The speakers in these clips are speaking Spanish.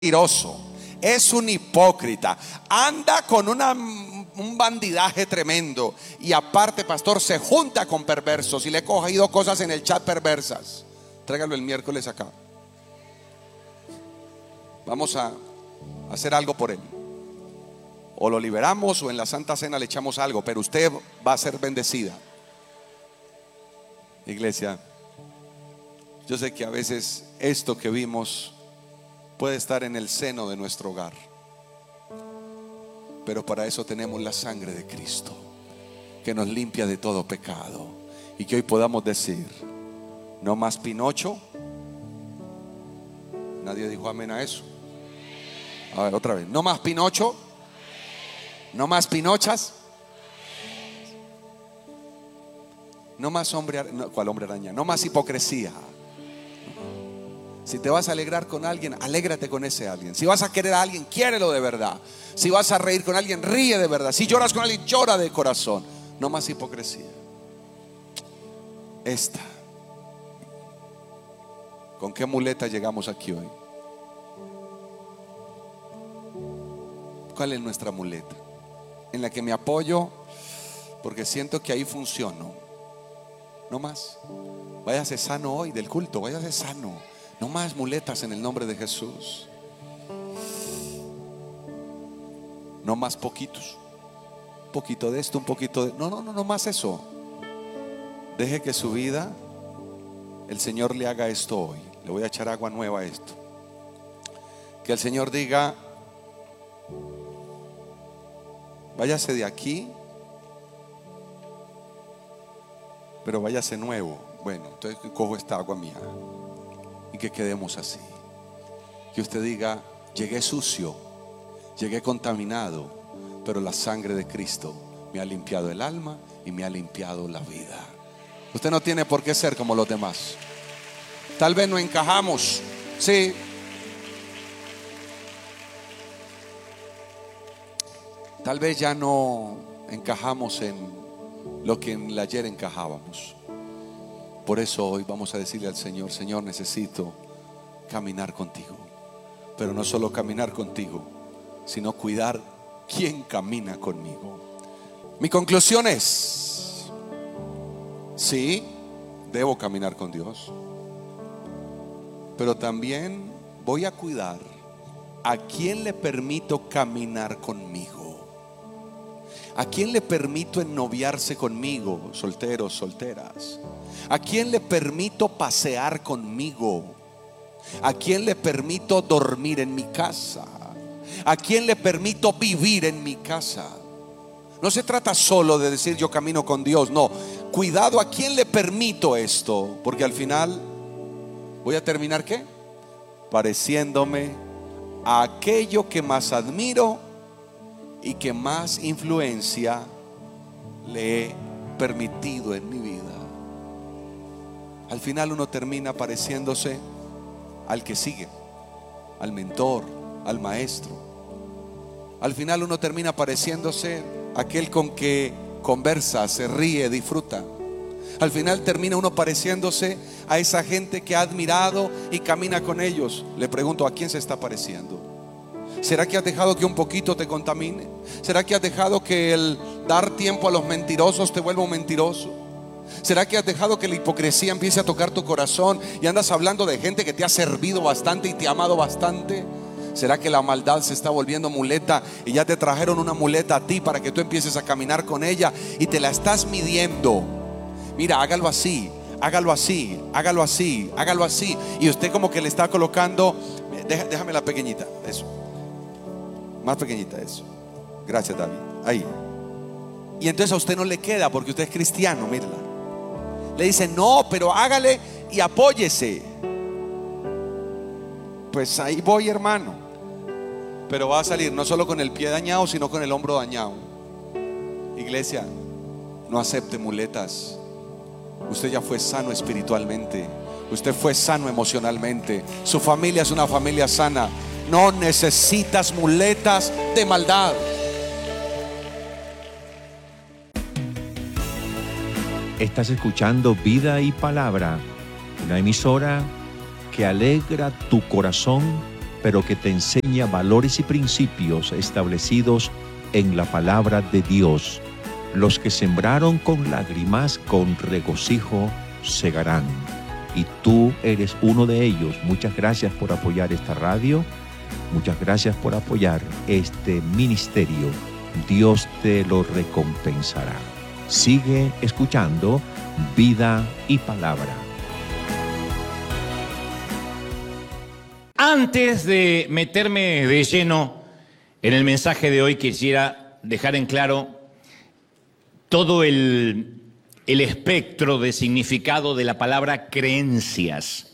mentiroso, es un hipócrita, anda con un bandidaje tremendo y aparte, pastor, se junta con perversos y le he cogido cosas en el chat perversas. Tráigalo el miércoles acá. Vamos a hacer algo por él. O lo liberamos o en la Santa Cena le echamos algo, pero usted va a ser bendecida. Iglesia, yo sé que a veces esto que vimos puede estar en el seno de nuestro hogar, pero para eso tenemos la sangre de Cristo que nos limpia de todo pecado, y que hoy podamos decir: no más Pinocho. Nadie dijo amén a eso. A ver, otra vez: no más Pinocho, no más Pinochas, no más ¿cuál hombre araña? No más hipocresía. Si te vas a alegrar con alguien, alégrate con ese alguien. Si vas a querer a alguien, quiérelo de verdad. Si vas a reír con alguien, ríe de verdad. Si lloras con alguien, llora de corazón. No más hipocresía. ¿Con qué muleta llegamos aquí hoy? ¿Cuál es nuestra muleta? En la que me apoyo porque siento que ahí funciono. No más. Váyase sano hoy del culto, váyase sano. No más muletas en el nombre de Jesús. No más poquitos. Un poquito de esto, un poquito de... No más eso. Deje que su vida, el Señor le haga esto hoy. Le voy a echar agua nueva a esto. Que el Señor diga: váyase de aquí, pero váyase nuevo. Bueno, entonces cojo esta agua mía. Y que quedemos así. Que usted diga: llegué sucio, llegué contaminado, pero la sangre de Cristo me ha limpiado el alma y me ha limpiado la vida. Usted no tiene por qué ser como los demás. Tal vez no encajamos, sí. Tal vez ya no encajamos en lo que en el ayer encajábamos. Por eso hoy vamos a decirle al Señor: Señor, necesito caminar contigo. Pero no solo caminar contigo, sino cuidar quién camina conmigo. Mi conclusión es: sí, debo caminar con Dios, pero también voy a cuidar a quién le permito caminar conmigo. ¿A quién le permito ennoviarse conmigo? Solteros, solteras. ¿A quién le permito pasear conmigo? ¿A quién le permito dormir en mi casa? ¿A quién le permito vivir en mi casa? No se trata solo de decir yo camino con Dios. No, cuidado a quién le permito esto, porque al final voy a terminar ¿qué? Pareciéndome a aquello que más admiro y que más influencia le he permitido en mi vida. Al final uno termina pareciéndose al que sigue, al mentor, al maestro. Al final uno termina pareciéndose a aquel con que conversa, se ríe, disfruta. Al final termina uno pareciéndose a esa gente que ha admirado y camina con ellos. Le pregunto: ¿a quién se está pareciendo? ¿Será que has dejado que un poquito te contamine? ¿Será que has dejado que el dar tiempo a los mentirosos te vuelva un mentiroso? ¿Será que has dejado que la hipocresía empiece a tocar tu corazón y andas hablando de gente que te ha servido bastante y te ha amado bastante? ¿Será que la maldad se está volviendo muleta y ya te trajeron una muleta a ti para que tú empieces a caminar con ella y te la estás midiendo? Mira, hágalo así, hágalo así, hágalo así, hágalo así. Y usted como que le está colocando, déjame la pequeñita, eso. Más pequeñita, eso. Gracias, David. Ahí. Y entonces a usted no le queda porque usted es cristiano, mírala. Le dice: no, pero hágale y apóyese. Pues ahí voy, hermano. Pero va a salir no solo con el pie dañado, sino con el hombro dañado. Iglesia, no acepte muletas. Usted ya fue sano espiritualmente. Usted fue sano emocionalmente. Su familia es una familia sana. No necesitas muletas de maldad. Estás escuchando Vida y Palabra, una emisora que alegra tu corazón pero que te enseña valores y principios establecidos en la palabra de Dios. Los que sembraron con lágrimas, con regocijo segarán. Y tú eres uno de ellos. Muchas gracias por apoyar esta radio. Muchas gracias por apoyar este ministerio. Dios te lo recompensará. Sigue escuchando Vida y Palabra. Antes de meterme de lleno en el mensaje de hoy, quisiera dejar en claro todo el espectro de significado de la palabra creencias.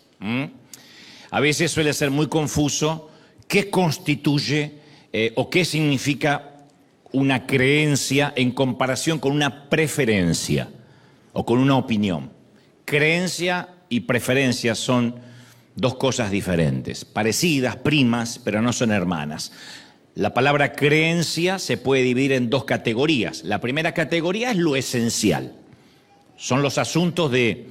A veces suele ser muy confuso qué constituye o qué significa una creencia en comparación con una preferencia o con una opinión. Creencia y preferencia son dos cosas diferentes, parecidas, primas, pero no son hermanas. La palabra creencia se puede dividir en dos categorías. La primera categoría es lo esencial. Son los asuntos de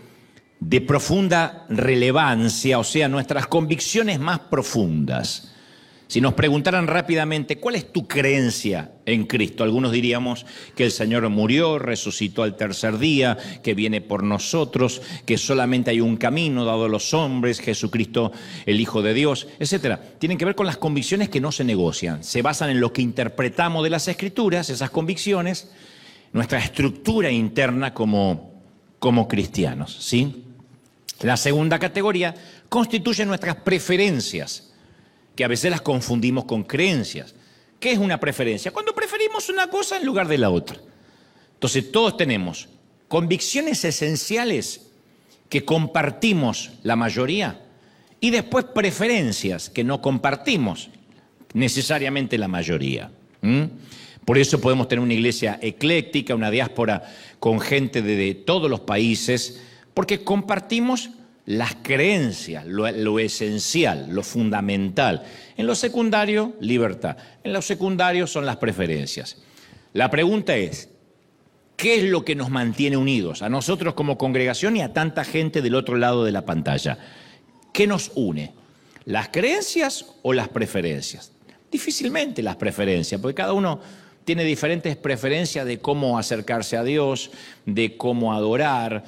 profunda relevancia, o sea, nuestras convicciones más profundas. Si nos preguntaran rápidamente, ¿cuál es tu creencia en Cristo? Algunos diríamos que el Señor murió, resucitó al tercer día, que viene por nosotros, que solamente hay un camino dado a los hombres, Jesucristo, el Hijo de Dios, etc. Tienen que ver con las convicciones que no se negocian. Se basan en lo que interpretamos de las Escrituras, esas convicciones, nuestra estructura interna como cristianos, ¿sí? La segunda categoría constituye nuestras preferencias, que a veces las confundimos con creencias. ¿Qué es una preferencia? Cuando preferimos una cosa en lugar de la otra. Entonces todos tenemos convicciones esenciales que compartimos la mayoría y después preferencias que no compartimos necesariamente la mayoría. Por eso podemos tener una iglesia ecléctica, una diáspora con gente de todos los países, porque compartimos las creencias, lo esencial, lo fundamental. En lo secundario, libertad. En lo secundario son las preferencias. La pregunta es, ¿qué es lo que nos mantiene unidos? A nosotros como congregación y a tanta gente del otro lado de la pantalla. ¿Qué nos une? ¿Las creencias o las preferencias? Difícilmente las preferencias, porque cada uno tiene diferentes preferencias de cómo acercarse a Dios, de cómo adorar,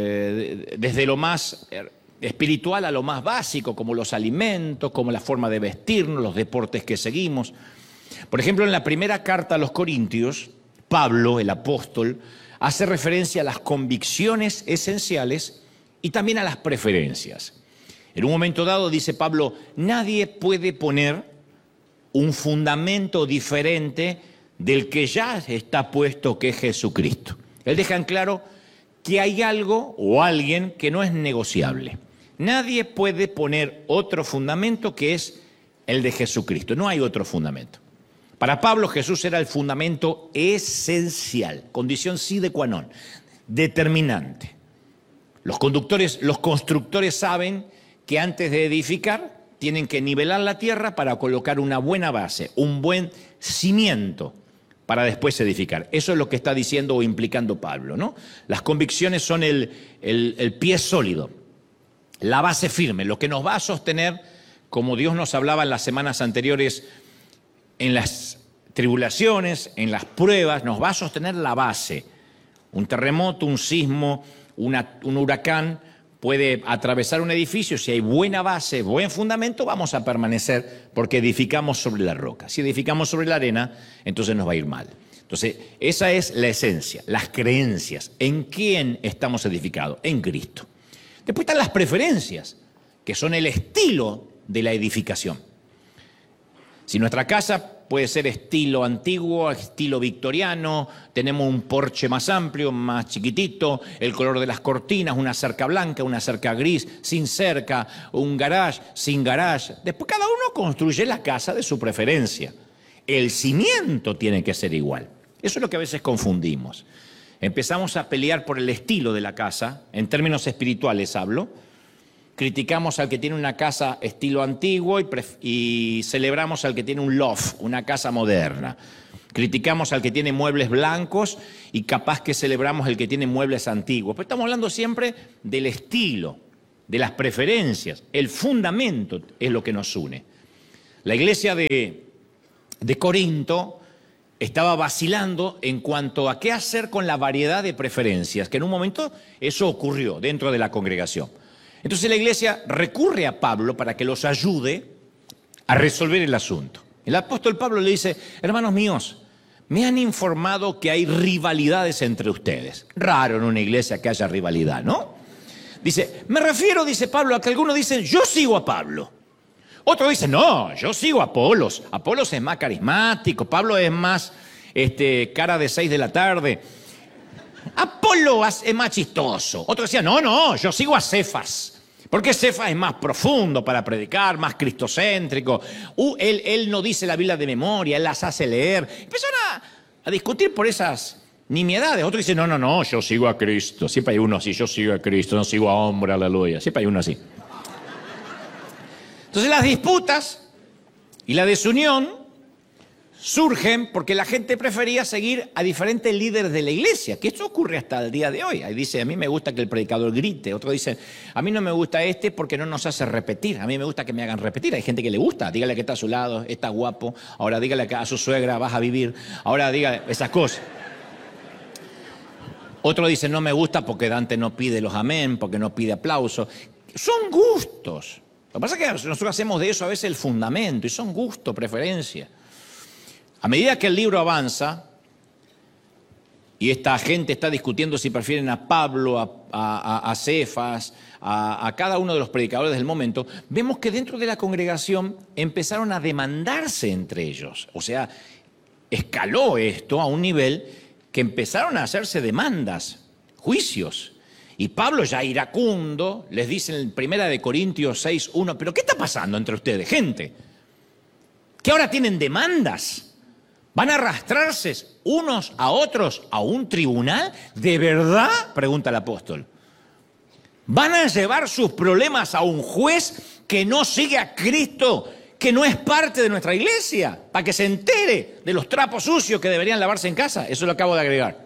desde lo más espiritual a lo más básico, como los alimentos, como la forma de vestirnos, los deportes que seguimos. Por ejemplo, en la primera carta a los Corintios, Pablo, el apóstol, hace referencia a las convicciones esenciales y también a las preferencias. En un momento dado, dice Pablo, nadie puede poner un fundamento diferente del que ya está puesto, que es Jesucristo. Él deja en claro que hay algo o alguien que no es negociable. Nadie puede poner otro fundamento que es el de Jesucristo. No hay otro fundamento. Para Pablo, Jesús era el fundamento esencial, condición sine qua non, determinante. Los constructores saben que antes de edificar tienen que nivelar la tierra para colocar una buena base, un buen cimiento para después edificar. Eso es lo que está diciendo o implicando Pablo, ¿no? Las convicciones son el pie sólido, la base firme, lo que nos va a sostener, como Dios nos hablaba en las semanas anteriores, en las tribulaciones, en las pruebas, nos va a sostener la base. Un terremoto, un sismo, un huracán puede atravesar un edificio. Si hay buena base, buen fundamento, vamos a permanecer porque edificamos sobre la roca. Si edificamos sobre la arena, entonces nos va a ir mal. Entonces, esa es la esencia, las creencias. ¿En quién estamos edificados? En Cristo. Después están las preferencias, que son el estilo de la edificación. Si nuestra casa puede ser estilo antiguo, estilo victoriano, tenemos un porche más amplio, más chiquitito, el color de las cortinas, una cerca blanca, una cerca gris, sin cerca, un garage, sin garage. Después cada uno construye la casa de su preferencia. El cimiento tiene que ser igual. Eso es lo que a veces confundimos. Empezamos a pelear por el estilo de la casa, en términos espirituales hablo. Criticamos al que tiene una casa estilo antiguo y celebramos al que tiene un loft, una casa moderna. Criticamos al que tiene muebles blancos y capaz que celebramos al que tiene muebles antiguos. Pero estamos hablando siempre del estilo, de las preferencias. El fundamento es lo que nos une. La iglesia de Corinto estaba vacilando en cuanto a qué hacer con la variedad de preferencias, que en un momento eso ocurrió dentro de la congregación. Entonces la iglesia recurre a Pablo para que los ayude a resolver el asunto. El apóstol Pablo le dice: hermanos míos, me han informado que hay rivalidades entre ustedes. Raro en una iglesia que haya rivalidad, ¿no? Dice, me refiero, dice Pablo, a que algunos dicen, yo sigo a Pablo. Otros dicen, no, yo sigo a Apolos. Apolos es más carismático, Pablo es más cara de 6 de la tarde. Apolo es más chistoso. Otros decían, no, yo sigo a Cefas. Porque Cefas es más profundo para predicar, más cristocéntrico. Él no dice la Biblia de memoria, él las hace leer. Empezaron a discutir por esas nimiedades. Otros dicen, no, yo sigo a Cristo. Siempre hay uno así, yo sigo a Cristo, no sigo a hombre, aleluya. Siempre hay uno así. Entonces las disputas y la desunión surgen porque la gente prefería seguir a diferentes líderes de la iglesia, que esto ocurre hasta el día de hoy. Ahí dice, a mí me gusta que el predicador grite. Otros dicen, a mí no me gusta porque no nos hace repetir. A mí me gusta que me hagan repetir. Hay gente que le gusta. Dígale que está a su lado, está guapo. Ahora dígale que a su suegra vas a vivir. Ahora dígale esas cosas. Otros dicen, no me gusta porque Dante no pide los amén, porque no pide aplausos. Son gustos. Lo que pasa es que nosotros hacemos de eso a veces el fundamento, y son gustos, preferencia. A medida que el libro avanza y esta gente está discutiendo si prefieren a Pablo, a Cefas, a cada uno de los predicadores del momento, vemos que dentro de la congregación empezaron a demandarse entre ellos. O sea, escaló esto a un nivel que empezaron a hacerse demandas, juicios. Y Pablo, ya iracundo, les dice en 1 Corintios 6:1, ¿pero qué está pasando entre ustedes, gente? ¿Que ahora tienen demandas? ¿Van a arrastrarse unos a otros a un tribunal? ¿De verdad? Pregunta el apóstol. ¿Van a llevar sus problemas a un juez que no sigue a Cristo, que no es parte de nuestra iglesia, para que se entere de los trapos sucios que deberían lavarse en casa? Eso lo acabo de agregar.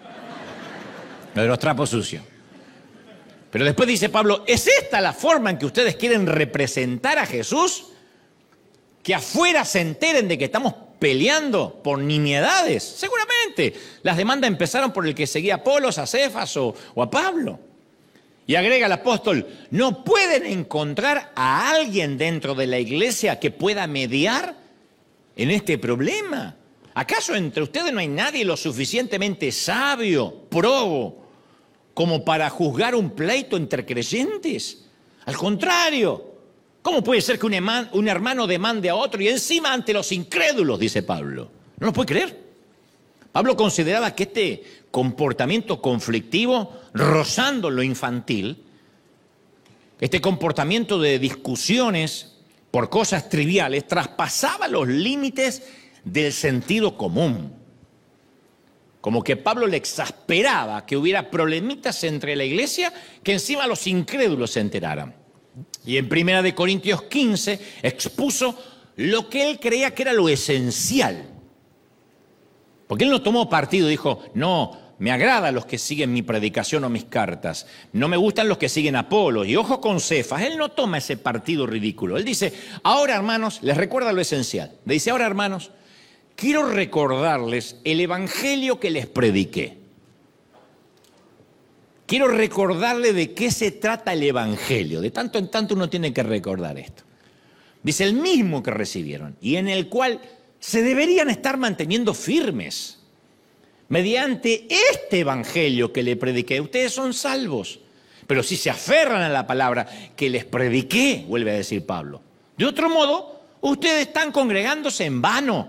Lo de los trapos sucios. Pero después dice Pablo, ¿es esta la forma en que ustedes quieren representar a Jesús? ¿Que afuera se enteren de que estamos peleando por nimiedades? Seguramente. Las demandas empezaron por el que seguía a Apolos, a Cefas o a Pablo. Y agrega el apóstol, ¿no pueden encontrar a alguien dentro de la iglesia que pueda mediar en este problema? ¿Acaso entre ustedes no hay nadie lo suficientemente sabio, probo, como para juzgar un pleito entre creyentes? Al contrario, ¿cómo puede ser que un hermano demande a otro y encima ante los incrédulos, dice Pablo? No lo puede creer. Pablo consideraba que este comportamiento conflictivo, rozando lo infantil, este comportamiento de discusiones por cosas triviales, traspasaba los límites del sentido común. Como que Pablo le exasperaba que hubiera problemitas entre la iglesia, que encima los incrédulos se enteraran. Y en 1 Corintios 15 expuso lo que él creía que era lo esencial. Porque él no tomó partido, dijo, no, me agradan los que siguen mi predicación o mis cartas, no me gustan los que siguen a Apolo, y ojo con Cefas, él no toma ese partido ridículo. Él dice, ahora hermanos, les recuerda lo esencial. Le dice, ahora hermanos, quiero recordarles el evangelio que les prediqué. Quiero recordarle de qué se trata el evangelio. De tanto en tanto uno tiene que recordar esto. Dice, el mismo que recibieron y en el cual se deberían estar manteniendo firmes. Mediante este evangelio que le prediqué, ustedes son salvos. Pero si se aferran a la palabra que les prediqué, vuelve a decir Pablo, de otro modo, ustedes están congregándose en vano.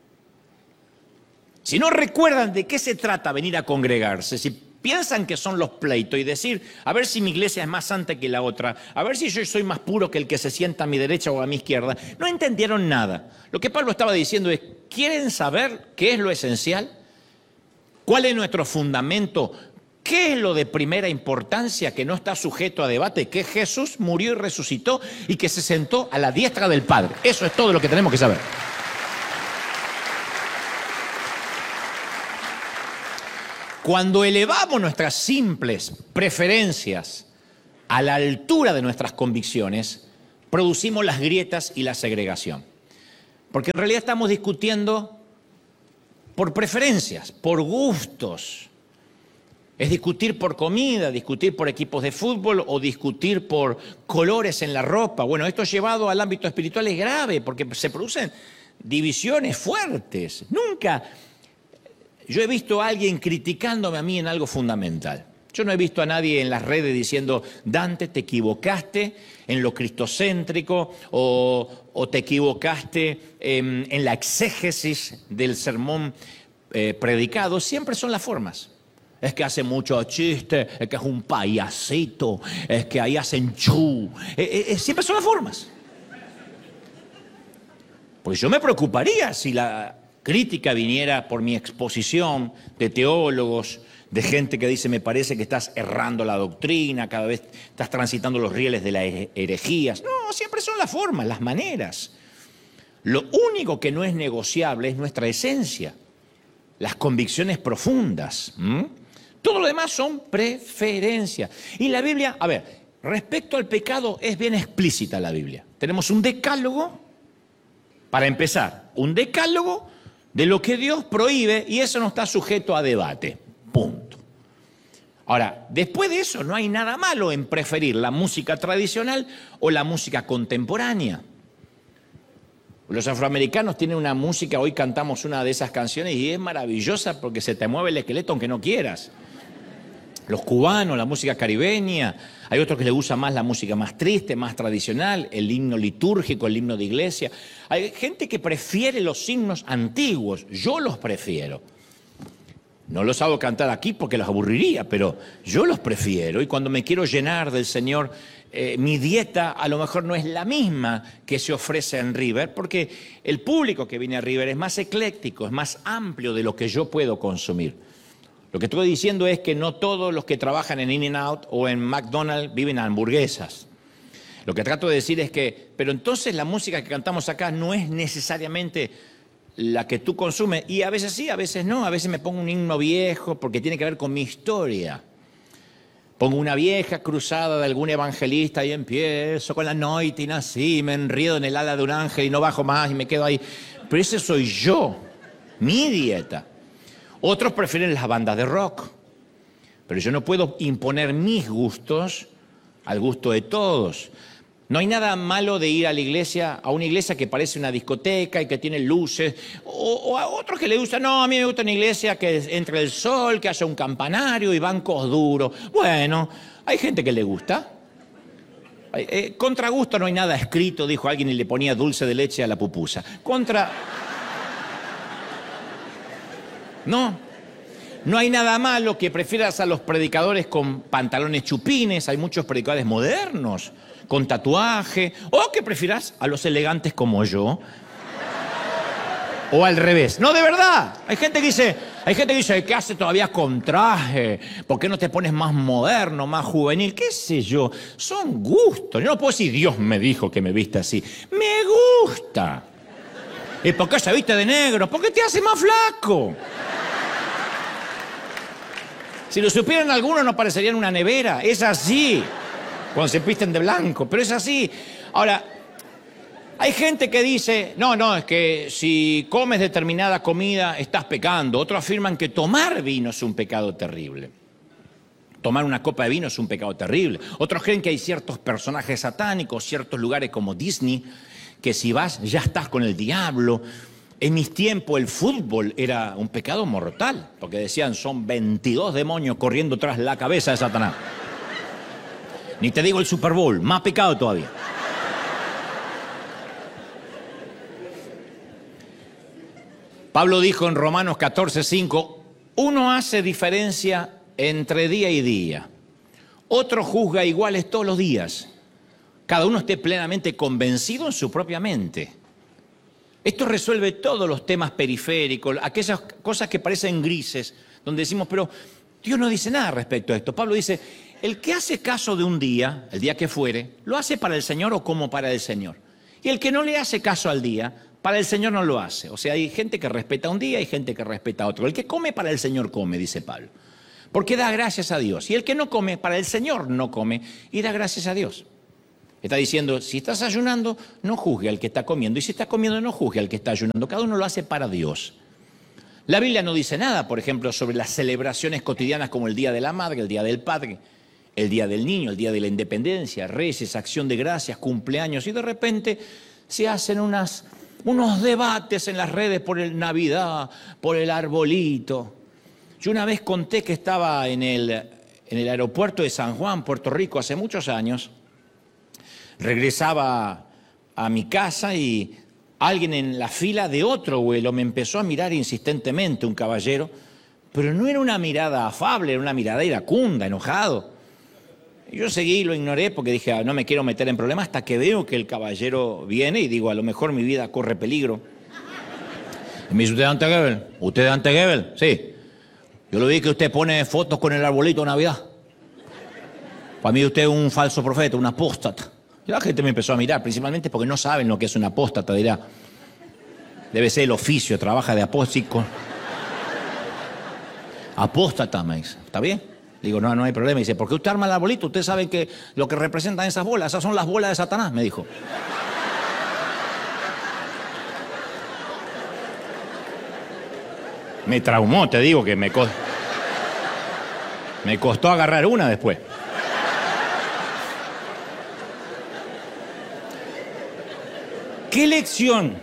Si no recuerdan de qué se trata venir a congregarse, si piensan que son los pleitos y decir, a ver si mi iglesia es más santa que la otra, a ver si yo soy más puro que el que se sienta a mi derecha o a mi izquierda, no entendieron nada. Lo que Pablo estaba diciendo es, ¿quieren saber qué es lo esencial? ¿Cuál es nuestro fundamento? ¿Qué es lo de primera importancia que no está sujeto a debate? Que Jesús murió y resucitó y que se sentó a la diestra del Padre. Eso es todo lo que tenemos que saber. Cuando elevamos nuestras simples preferencias a la altura de nuestras convicciones, producimos las grietas y la segregación. Porque en realidad estamos discutiendo por preferencias, por gustos. Es discutir por comida, discutir por equipos de fútbol o discutir por colores en la ropa. Bueno, esto llevado al ámbito espiritual es grave porque se producen divisiones fuertes. Nunca yo he visto a alguien criticándome a mí en algo fundamental. Yo no he visto a nadie en las redes diciendo, Dante, te equivocaste en lo cristocéntrico o te equivocaste en la exégesis del sermón predicado. Siempre son las formas. Es que hace mucho chiste, es que es un payasito, es que ahí hacen chu. Siempre son las formas. Pues yo me preocuparía si la crítica viniera por mi exposición de teólogos, de gente que dice, me parece que estás errando la doctrina, cada vez estás transitando los rieles de las herejías. No, siempre son las formas, las maneras. Lo único que no es negociable es nuestra esencia, las convicciones profundas. Todo lo demás son preferencias. Y la Biblia, a ver, respecto al pecado es bien explícita la Biblia. Tenemos un decálogo, para empezar, un decálogo de lo que Dios prohíbe y eso no está sujeto a debate. Punto. Ahora, después de eso no hay nada malo en preferir la música tradicional o la música contemporánea. Los afroamericanos tienen una música, hoy cantamos una de esas canciones y es maravillosa porque se te mueve el esqueleto aunque no quieras. Los cubanos, la música caribeña, hay otros que les gusta más la música más triste, más tradicional, el himno litúrgico, el himno de iglesia. Hay gente que prefiere los himnos antiguos, yo los prefiero. No los hago cantar aquí porque los aburriría, pero yo los prefiero y cuando me quiero llenar del Señor, mi dieta a lo mejor no es la misma que se ofrece en River, porque el público que viene a River es más ecléctico, es más amplio de lo que yo puedo consumir. Lo que estoy diciendo es que no todos los que trabajan en In-N-Out o en McDonald's viven a hamburguesas. Lo que trato de decir es que, pero entonces la música que cantamos acá no es necesariamente la que tú consumes, y a veces sí, a veces no, a veces me pongo un himno viejo porque tiene que ver con mi historia. Pongo una vieja cruzada de algún evangelista y empiezo con la noite y nací, me enriedo en el ala de un ángel y no bajo más y me quedo ahí. Pero ese soy yo, mi dieta. Otros prefieren las bandas de rock, pero yo no puedo imponer mis gustos al gusto de todos. No hay nada malo de ir a la iglesia, a una iglesia que parece una discoteca y que tiene luces, o a otros que le gusta, no, a mí me gusta una iglesia que entre el sol, que haya un campanario y bancos duros. Bueno, hay gente que le gusta. Contra gusto no hay nada escrito, dijo alguien y le ponía dulce de leche a la pupusa. No hay nada malo que prefieras a los predicadores con pantalones chupines, hay muchos predicadores modernos, con tatuaje, o que prefieras a los elegantes como yo, o al revés. No, de verdad, hay gente que dice, ¿qué hace todavía con traje? ¿Por qué no te pones más moderno, más juvenil? ¿Qué sé yo? Son gustos, yo no puedo decir, Dios me dijo que me viste así, me gusta. ¿Y por qué se viste de negro? Porque te hace más flaco. Si lo supieran algunos no parecerían una nevera, es así, cuando se visten de blanco, pero es así. Ahora, hay gente que dice, no, es que si comes determinada comida estás pecando. Otros afirman que tomar vino es un pecado terrible. Tomar una copa de vino es un pecado terrible. Otros creen que hay ciertos personajes satánicos, ciertos lugares como Disney, que si vas ya estás con el diablo. En mis tiempos el fútbol era un pecado mortal, porque decían son 22 demonios corriendo tras la cabeza de Satanás. Ni te digo el Super Bowl, más pecado todavía. Pablo dijo en Romanos 14:5, uno hace diferencia entre día y día, otro juzga iguales todos los días. Cada uno esté plenamente convencido en su propia mente. Esto resuelve todos los temas periféricos, aquellas cosas que parecen grises, donde decimos, pero Dios no dice nada respecto a esto. Pablo dice, el que hace caso de un día, el día que fuere, lo hace para el Señor o como para el Señor. Y el que no le hace caso al día, para el Señor no lo hace. O sea, hay gente que respeta un día y gente que respeta otro. El que come para el Señor come, dice Pablo, porque da gracias a Dios. Y el que no come, para el Señor no come y da gracias a Dios. Está diciendo, si estás ayunando, no juzgue al que está comiendo. Y si está comiendo, no juzgue al que está ayunando. Cada uno lo hace para Dios. La Biblia no dice nada, por ejemplo, sobre las celebraciones cotidianas como el Día de la Madre, el Día del Padre, el Día del Niño, el Día de la Independencia, Reyes, Acción de Gracias, cumpleaños. Y de repente se hacen unos debates en las redes por el Navidad, por el arbolito. Yo una vez conté que estaba en el aeropuerto de San Juan, Puerto Rico, hace muchos años. Regresaba a mi casa y alguien en la fila de otro vuelo me empezó a mirar insistentemente, un caballero, pero no era una mirada afable, era una mirada iracunda, enojado. Y yo seguí y lo ignoré porque dije, no me quiero meter en problemas, hasta que veo que el caballero viene y digo, a lo mejor mi vida corre peligro. Y me dice, ¿usted es Dante Gebel? ¿Usted es Dante Gebel? Sí. Yo lo vi que usted pone fotos con el arbolito de Navidad. Para mí usted es un falso profeta, un apóstata. Y la gente me empezó a mirar, principalmente porque no saben lo que es un apóstata, dirá. Debe ser el oficio, trabaja de apóstata. Apóstata, me dice. ¿Está bien? Digo, no hay problema. Dice, ¿por qué usted arma el arbolito? Usted sabe que lo que representan esas bolas, esas son las bolas de Satanás, me dijo. Me traumó, te digo que me costó agarrar una después. ¿Qué lección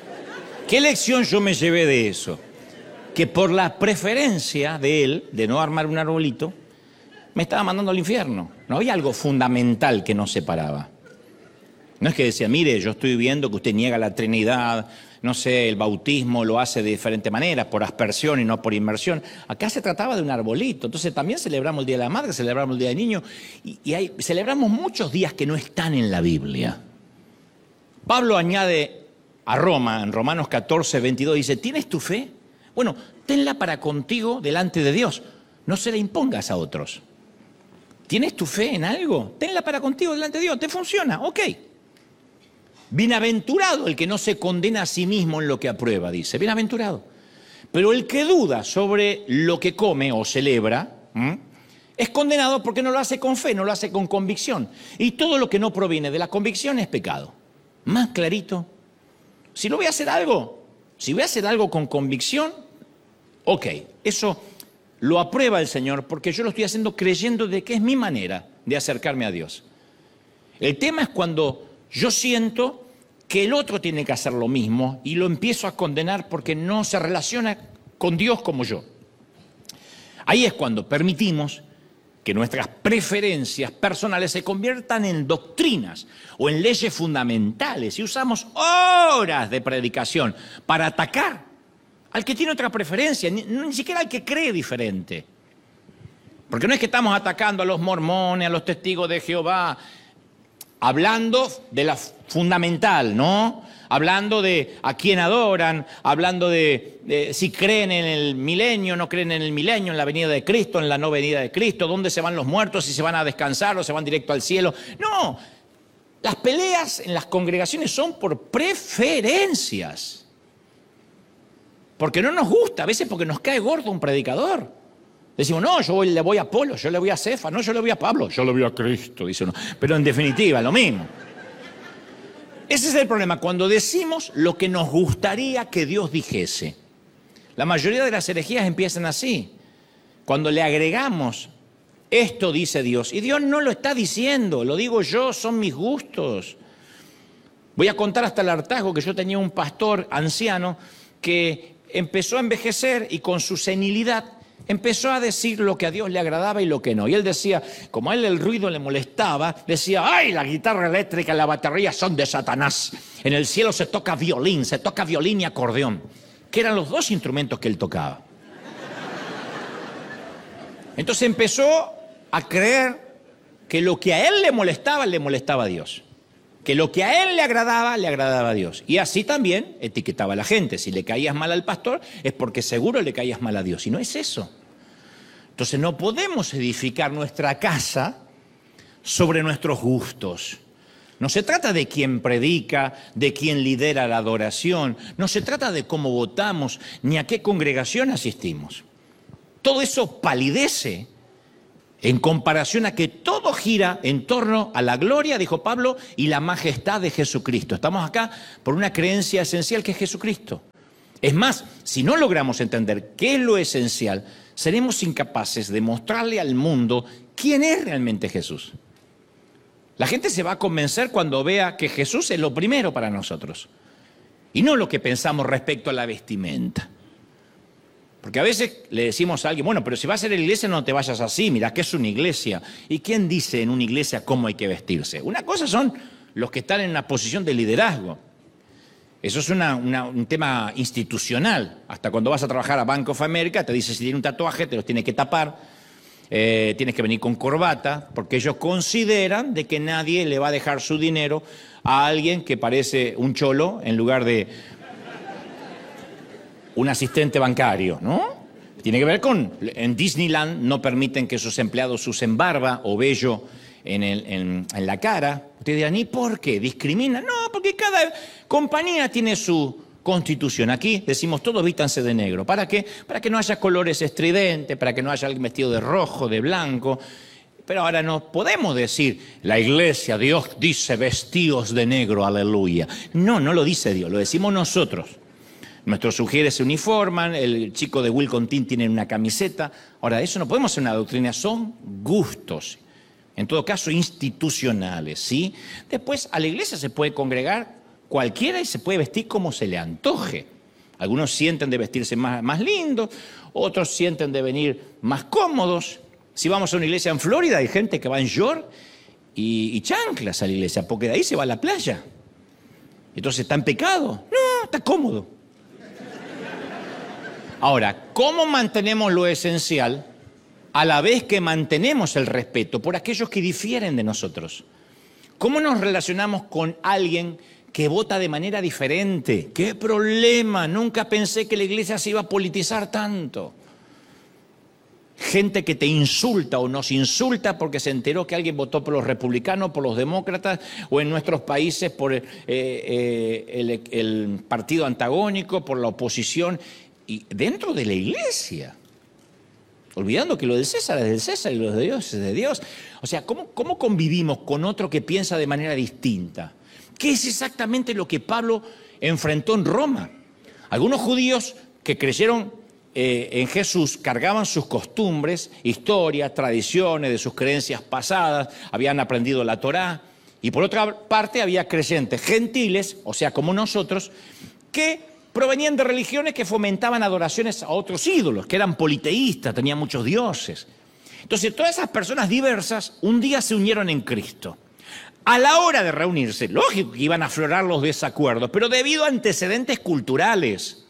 yo me llevé de eso? Que por la preferencia de él, de no armar un arbolito, me estaba mandando al infierno. No había algo fundamental que nos separaba. No es que decía, mire, yo estoy viendo que usted niega la Trinidad, no sé, el bautismo lo hace de diferente manera, por aspersión y no por inmersión. Acá se trataba de un arbolito. Entonces también celebramos el Día de la Madre, celebramos el Día del Niño, y celebramos muchos días que no están en la Biblia. Pablo añade a Roma, en Romanos 14, 22, dice, ¿tienes tu fe? Bueno, tenla para contigo delante de Dios. No se la impongas a otros. ¿Tienes tu fe en algo? Tenla para contigo delante de Dios. ¿Te funciona? Ok. Bienaventurado el que no se condena a sí mismo en lo que aprueba, dice. Bienaventurado. Pero el que duda sobre lo que come o celebra, es condenado porque no lo hace con fe, no lo hace con convicción. Y todo lo que no proviene de la convicción es pecado. Más clarito. Si voy a hacer algo con convicción, ok, eso lo aprueba el Señor porque yo lo estoy haciendo creyendo de que es mi manera de acercarme a Dios. El tema es cuando yo siento que el otro tiene que hacer lo mismo y lo empiezo a condenar porque no se relaciona con Dios como yo. Ahí es cuando permitimos que nuestras preferencias personales se conviertan en doctrinas o en leyes fundamentales y usamos horas de predicación para atacar al que tiene otra preferencia, ni siquiera al que cree diferente. Porque no es que estamos atacando a los mormones, a los testigos de Jehová, hablando de la fundamental, ¿no? Hablando de a quién adoran, hablando de si creen en el milenio, no creen en el milenio, en la venida de Cristo, en la no venida de Cristo, dónde se van los muertos, si se van a descansar o se van directo al cielo. No, las peleas en las congregaciones son por preferencias. Porque no nos gusta, a veces porque nos cae gordo un predicador. Decimos, no, yo le voy a Apolo, yo le voy a Cefa, no, yo le voy a Pablo, yo le voy a Cristo, dice uno. Pero en definitiva, lo mismo. Ese es el problema, cuando decimos lo que nos gustaría que Dios dijese. La mayoría de las herejías empiezan así. Cuando le agregamos, esto dice Dios, y Dios no lo está diciendo, lo digo yo, son mis gustos. Voy a contar hasta el hartazgo que yo tenía un pastor anciano que empezó a envejecer y con su senilidad empezó a decir lo que a Dios le agradaba y lo que no. Y él decía, como a él el ruido le molestaba, decía, ¡ay, la guitarra eléctrica y la batería son de Satanás! En el cielo se toca violín y acordeón, que eran los dos instrumentos que él tocaba. Entonces empezó a creer que lo que a él le molestaba a Dios. Que lo que a él le agradaba a Dios. Y así también etiquetaba a la gente. Si le caías mal al pastor, es porque seguro le caías mal a Dios. Y no es eso. Entonces no podemos edificar nuestra casa sobre nuestros gustos. No se trata de quién predica, de quién lidera la adoración. No se trata de cómo votamos, ni a qué congregación asistimos. Todo eso palidece en comparación a que todo gira en torno a la gloria, dijo Pablo, y la majestad de Jesucristo. Estamos acá por una creencia esencial que es Jesucristo. Es más, si no logramos entender qué es lo esencial, seremos incapaces de mostrarle al mundo quién es realmente Jesús. La gente se va a convencer cuando vea que Jesús es lo primero para nosotros y no lo que pensamos respecto a la vestimenta. Porque a veces le decimos a alguien, bueno, pero si vas a ir a la iglesia no te vayas así, mirá que es una iglesia. ¿Y quién dice en una iglesia cómo hay que vestirse? Una cosa son los que están en una posición de liderazgo. Eso es un tema institucional. Hasta cuando vas a trabajar a Bank of America te dice si tiene un tatuaje te los tiene que tapar, tienes que venir con corbata, porque ellos consideran de que nadie le va a dejar su dinero a alguien que parece un cholo en lugar de un asistente bancario, ¿no? Tiene que ver con, en Disneyland no permiten que sus empleados usen barba o vello en la cara. Ustedes dirán, ¿y por qué? ¿Discriminan? No, porque cada compañía tiene su constitución. Aquí decimos todos vístanse de negro. ¿Para qué? Para que no haya colores estridentes, para que no haya alguien vestido de rojo, de blanco. Pero ahora no podemos decir, la iglesia, Dios dice vestidos de negro, aleluya. No, no lo dice Dios, lo decimos nosotros. Nuestros sugieres se uniforman, el chico de Will Contin tiene una camiseta. Ahora, eso no podemos hacer una doctrina, son gustos. En todo caso, institucionales, ¿sí? Después, a la iglesia se puede congregar cualquiera y se puede vestir como se le antoje. Algunos sienten de vestirse más lindo, otros sienten de venir más cómodos. Si vamos a una iglesia en Florida, hay gente que va en short y chanclas a la iglesia, porque de ahí se va a la playa. Entonces, ¿está en pecado? No, está cómodo. Ahora, ¿cómo mantenemos lo esencial a la vez que mantenemos el respeto por aquellos que difieren de nosotros? ¿Cómo nos relacionamos con alguien que vota de manera diferente? ¡Qué problema! Nunca pensé que la iglesia se iba a politizar tanto. Gente que te insulta o nos insulta porque se enteró que alguien votó por los republicanos, por los demócratas, o en nuestros países por el partido antagónico, por la oposición, y dentro de la iglesia. Olvidando que lo del César es del César y lo de Dios es de Dios. O sea, ¿cómo convivimos con otro que piensa de manera distinta? ¿Qué es exactamente lo que Pablo enfrentó en Roma? Algunos judíos que creyeron en Jesús cargaban sus costumbres, historias, tradiciones de sus creencias pasadas, habían aprendido la Torá. Y por otra parte había creyentes gentiles, o sea, como nosotros, que provenían de religiones que fomentaban adoraciones a otros ídolos, que eran politeístas, tenían muchos dioses. Entonces, todas esas personas diversas un día se unieron en Cristo. A la hora de reunirse, lógico que iban a aflorar los desacuerdos, pero debido a antecedentes culturales.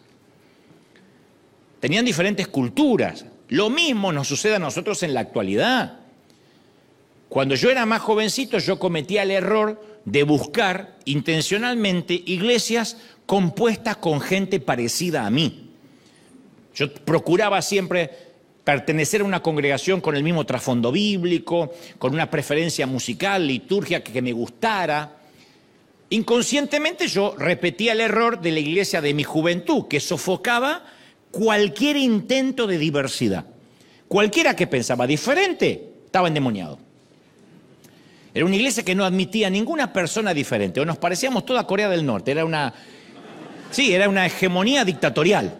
Tenían diferentes culturas. Lo mismo nos sucede a nosotros en la actualidad. Cuando yo era más jovencito, yo cometía el error de buscar intencionalmente iglesias compuestas con gente parecida a mí. Yo procuraba siempre pertenecer a una congregación con el mismo trasfondo bíblico, con una preferencia musical, liturgia que me gustara. Inconscientemente yo repetía el error de la iglesia de mi juventud, que sofocaba cualquier intento de diversidad. Cualquiera que pensaba diferente estaba endemoniado. Era una iglesia que no admitía a ninguna persona diferente, o nos parecíamos toda Corea del Norte, era una hegemonía dictatorial.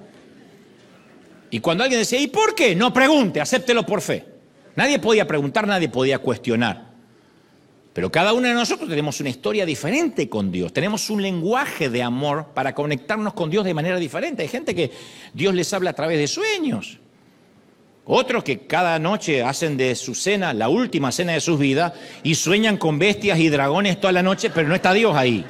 Y cuando alguien decía, ¿y por qué? No pregunte, acéptelo por fe. Nadie podía preguntar, nadie podía cuestionar. Pero cada uno de nosotros tenemos una historia diferente con Dios, tenemos un lenguaje de amor para conectarnos con Dios de manera diferente. Hay gente que Dios les habla a través de sueños. Otros que cada noche hacen de su cena la última cena de sus vidas y sueñan con bestias y dragones toda la noche, pero no está Dios ahí.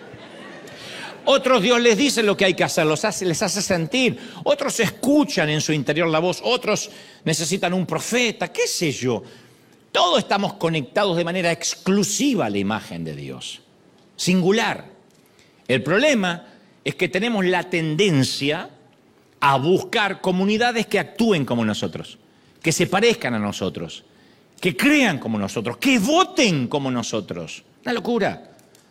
Otros Dios les dice lo que hay que hacer, les hace sentir. Otros escuchan en su interior la voz, otros necesitan un profeta, qué sé yo. Todos estamos conectados de manera exclusiva a la imagen de Dios, singular. El problema es que tenemos la tendencia a buscar comunidades que actúen como nosotros, que se parezcan a nosotros, que crean como nosotros, que voten como nosotros. Una locura.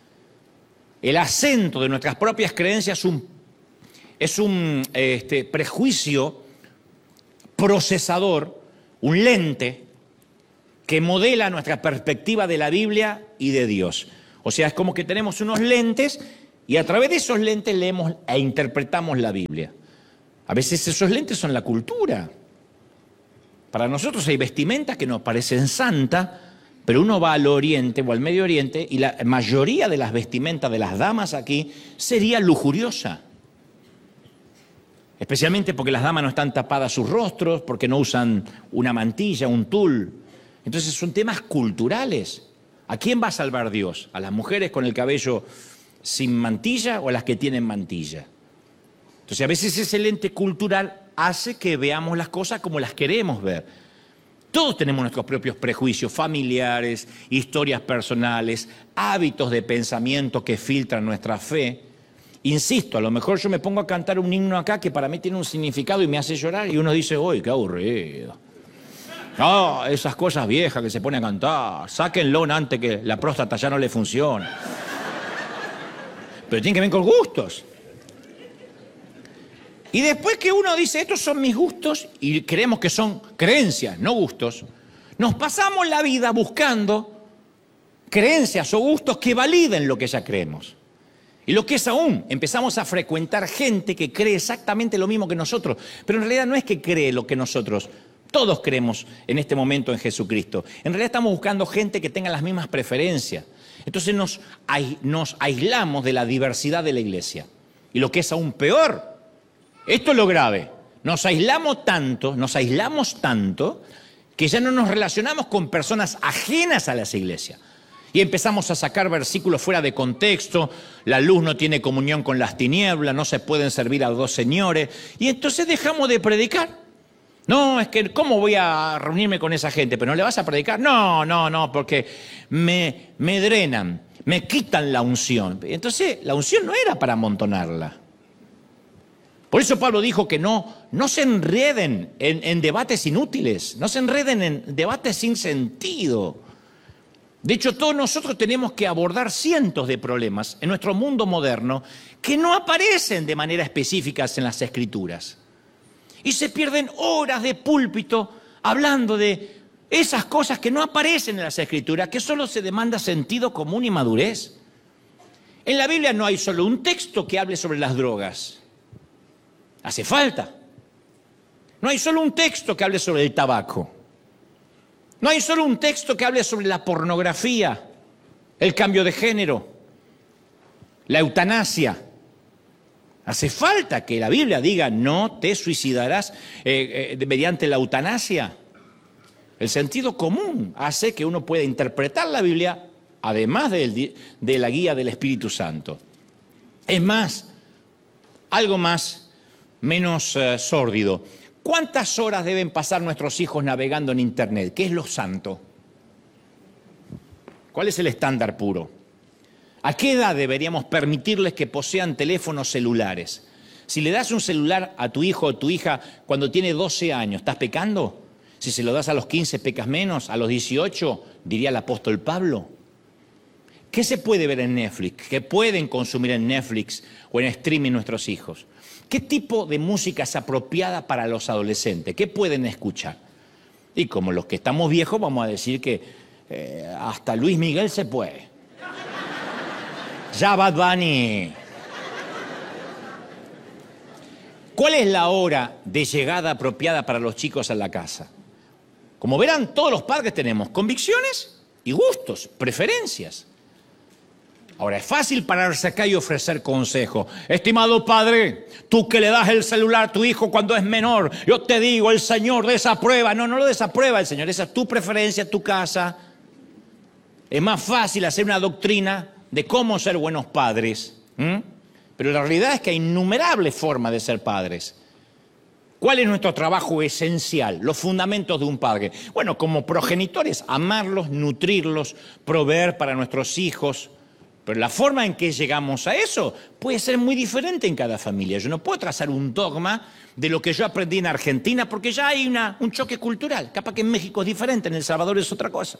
El acento de nuestras propias creencias es un prejuicio procesador, un lente que modela nuestra perspectiva de la Biblia y de Dios. O sea, es como que tenemos unos lentes y a través de esos lentes leemos e interpretamos la Biblia. A veces esos lentes son la cultura. Para nosotros hay vestimentas que nos parecen santas, pero uno va al Oriente o al Medio Oriente y la mayoría de las vestimentas de las damas aquí sería lujuriosa. Especialmente porque las damas no están tapadas sus rostros, porque no usan una mantilla, un tul. Entonces son temas culturales. ¿A quién va a salvar Dios? ¿A las mujeres con el cabello sin mantilla o a las que tienen mantilla? Entonces a veces ese lente cultural hace que veamos las cosas como las queremos ver. Todos tenemos nuestros propios prejuicios familiares, historias personales, hábitos de pensamiento que filtran nuestra fe. Insisto, a lo mejor yo me pongo a cantar un himno acá que para mí tiene un significado y me hace llorar y uno dice, ¡uy, qué aburrido! No, esas cosas viejas que se pone a cantar, sáquenlo antes que la próstata ya no le funcione. Pero tiene que ver con gustos. Y después que uno dice, estos son mis gustos, y creemos que son creencias, no gustos, nos pasamos la vida buscando creencias o gustos que validen lo que ya creemos. Y lo que es aún, empezamos a frecuentar gente que cree exactamente lo mismo que nosotros, pero en realidad no es que cree lo que nosotros, todos creemos en este momento en Jesucristo. En realidad estamos buscando gente que tenga las mismas preferencias. Entonces nos aislamos de la diversidad de la iglesia. Y lo que es aún peor, esto es lo grave, nos aislamos tanto que ya no nos relacionamos con personas ajenas a las iglesias. Y empezamos a sacar versículos fuera de contexto, la luz no tiene comunión con las tinieblas, no se pueden servir a dos señores, y entonces dejamos de predicar. No, es que ¿cómo voy a reunirme con esa gente? ¿Pero no le vas a predicar? No, porque me drenan, me quitan la unción. Entonces la unción no era para amontonarla. Por eso Pablo dijo que no se enreden en debates inútiles, no se enreden en debates sin sentido. De hecho, todos nosotros tenemos que abordar cientos de problemas en nuestro mundo moderno que no aparecen de manera específica en las Escrituras. Y se pierden horas de púlpito hablando de esas cosas que no aparecen en las Escrituras, que solo se demanda sentido común y madurez. En la Biblia no hay solo un texto que hable sobre las drogas. Hace falta. No hay solo un texto que hable sobre el tabaco. No hay solo un texto que hable sobre la pornografía, el cambio de género, la eutanasia. Hace falta que la Biblia diga no te suicidarás mediante la eutanasia. El sentido común hace que uno pueda interpretar la Biblia además de la guía del Espíritu Santo. Es más, algo menos sórdido. ¿Cuántas horas deben pasar nuestros hijos navegando en Internet? ¿Qué es lo santo? ¿Cuál es el estándar puro? ¿A qué edad deberíamos permitirles que posean teléfonos celulares? Si le das un celular a tu hijo o tu hija cuando tiene 12 años, ¿estás pecando? Si se lo das a los 15, pecas menos. A los 18, diría el apóstol Pablo. ¿Qué se puede ver en Netflix? ¿Qué pueden consumir en Netflix o en streaming nuestros hijos? ¿Qué tipo de música es apropiada para los adolescentes? ¿Qué pueden escuchar? Y como los que estamos viejos vamos a decir que hasta Luis Miguel se puede. Ya Bad Bunny. ¿Cuál es la hora de llegada apropiada para los chicos a la casa? Como verán, todos los padres tenemos convicciones y gustos, preferencias. Ahora, es fácil pararse acá y ofrecer consejo. Estimado padre, tú que le das el celular a tu hijo cuando es menor, yo te digo, el Señor desaprueba. No lo desaprueba el Señor, esa es tu preferencia, tu casa. Es más fácil hacer una doctrina de cómo ser buenos padres. Pero la realidad es que hay innumerables formas de ser padres. ¿Cuál es nuestro trabajo esencial? Los fundamentos de un padre. Bueno, como progenitores, amarlos, nutrirlos, proveer para nuestros hijos. Pero la forma en que llegamos a eso puede ser muy diferente en cada familia. Yo no puedo trazar un dogma de lo que yo aprendí en Argentina porque ya hay un choque cultural. Capaz que en México es diferente, en El Salvador es otra cosa.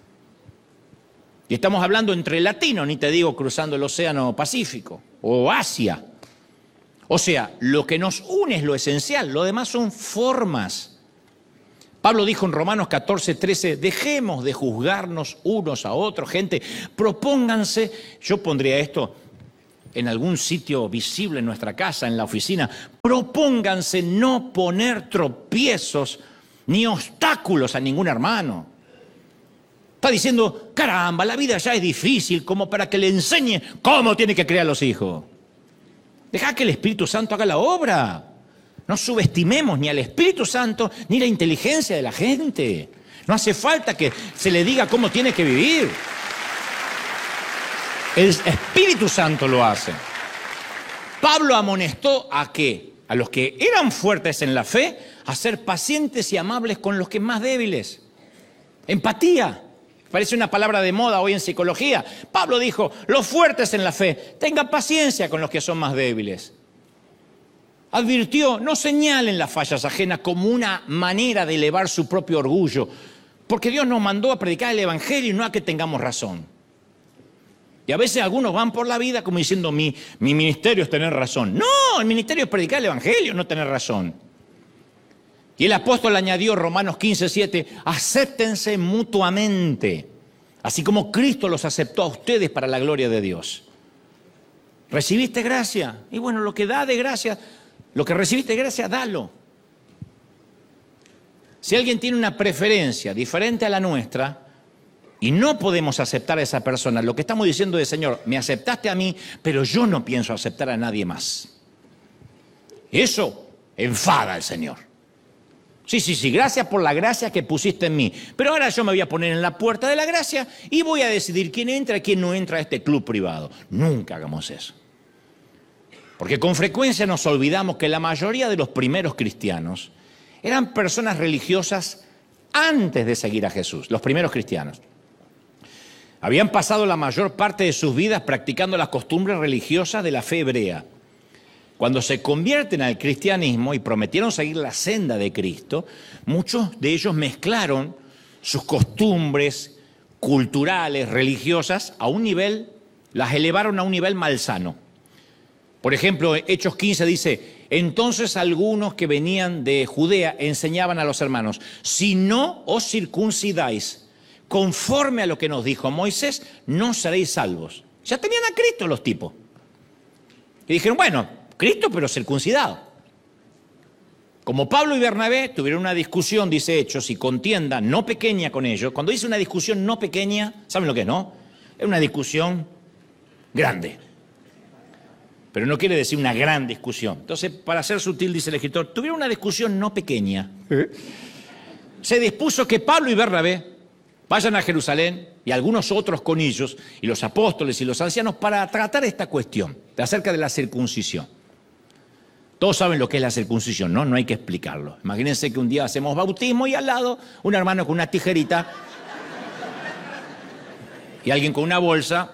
Y estamos hablando entre latinos, ni te digo cruzando el Océano Pacífico o Asia. O sea, lo que nos une es lo esencial, lo demás son formas. Pablo dijo en Romanos 14:13, dejemos de juzgarnos unos a otros, gente, propónganse, yo pondría esto en algún sitio visible en nuestra casa, en la oficina, propónganse no poner tropiezos ni obstáculos a ningún hermano. Está diciendo, caramba, la vida ya es difícil como para que le enseñe cómo tiene que criar a los hijos. Deja que el Espíritu Santo haga la obra. No subestimemos ni al Espíritu Santo ni la inteligencia de la gente. No hace falta que se le diga cómo tiene que vivir. El Espíritu Santo lo hace. Pablo amonestó ¿a qué? A los que eran fuertes en la fe, a ser pacientes y amables con los que más débiles. Empatía. Parece una palabra de moda hoy en psicología. Pablo dijo, los fuertes en la fe, tengan paciencia con los que son más débiles. Advirtió, no señalen las fallas ajenas como una manera de elevar su propio orgullo, porque Dios nos mandó a predicar el Evangelio y no a que tengamos razón. Y a veces algunos van por la vida como diciendo, mi ministerio es tener razón. No, el ministerio es predicar el Evangelio, no tener razón. Y el apóstol añadió, Romanos 15:7, acéptense mutuamente, así como Cristo los aceptó a ustedes para la gloria de Dios. ¿Recibiste gracia? Y bueno, lo que da de gracia, lo que recibiste de gracia, dalo. Si alguien tiene una preferencia diferente a la nuestra y no podemos aceptar a esa persona, lo que estamos diciendo es, Señor, me aceptaste a mí, pero yo no pienso aceptar a nadie más. Eso enfada al Señor. Sí, gracias por la gracia que pusiste en mí. Pero ahora yo me voy a poner en la puerta de la gracia y voy a decidir quién entra y quién no entra a este club privado. Nunca hagamos eso. Porque con frecuencia nos olvidamos que la mayoría de los primeros cristianos eran personas religiosas antes de seguir a Jesús, los primeros cristianos. Habían pasado la mayor parte de sus vidas practicando las costumbres religiosas de la fe hebrea. Cuando se convierten al cristianismo y prometieron seguir la senda de Cristo, muchos de ellos mezclaron sus costumbres culturales, religiosas, a un nivel, las elevaron a un nivel malsano. Por ejemplo, Hechos 15 dice, entonces algunos que venían de Judea enseñaban a los hermanos, si no os circuncidáis conforme a lo que nos dijo Moisés, no seréis salvos. Ya tenían a Cristo los tipos. Y dijeron, bueno, Cristo pero circuncidado. Como Pablo y Bernabé tuvieron una discusión, dice Hechos, y contienda no pequeña con ellos. Cuando dice una discusión no pequeña, ¿saben lo que es, no? Es una discusión grande. Pero no quiere decir una gran discusión. Entonces, para ser sutil, dice el escritor, tuvieron una discusión no pequeña. Se dispuso que Pablo y Bernabé vayan a Jerusalén y algunos otros con ellos, y los apóstoles y los ancianos, para tratar esta cuestión acerca de la circuncisión. Todos saben lo que es la circuncisión, ¿no? No hay que explicarlo. Imagínense que un día hacemos bautismo y al lado un hermano con una tijerita y alguien con una bolsa.